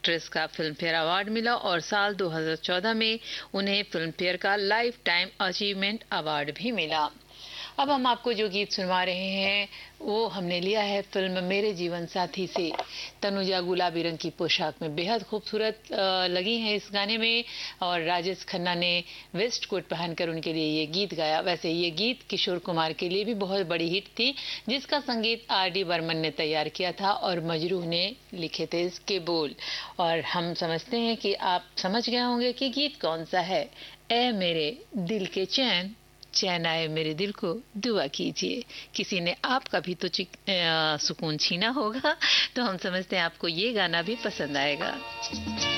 Actress का film fair award मिला और साल 2014 में उन्हें फिल्म फेयर का लाइफ टाइम अचीवमेंट अवार्ड भी मिला। अब हम आपको जो गीत सुनवा रहे हैं वो हमने लिया है फिल्म मेरे जीवन साथी से। तनुजा गुलाबी रंग की पोशाक में बेहद खूबसूरत लगी हैं इस गाने में और राजेश खन्ना ने वेस्ट कोट पहनकर उनके लिए ये गीत गाया। वैसे ये गीत किशोर कुमार के लिए भी बहुत बड़ी हिट थी, जिसका संगीत R.D. बर्मन ने तैयार किया था और मजरूह ने लिखे थे इसके बोल। और हम समझते हैं कि आप समझ गए होंगे कि गीत कौन सा है। ऐ मेरे दिल के चैन, चैन आए मेरे दिल को दुआ कीजिए। किसी ने आपका भी तो सुकून छीना होगा, तो हम समझते हैं आपको ये गाना भी पसंद आएगा।